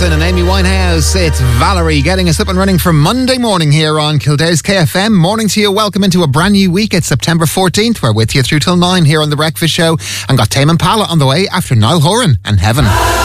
Jackson and Amy Winehouse. It's Valerie getting us up and running for Monday morning here on Kildare's KFM. Morning to you. Welcome into a brand new week. It's September 14th. We're with you through till 9 here on The Breakfast Show. And got Tame Impala on the way after Niall Horan and Heaven.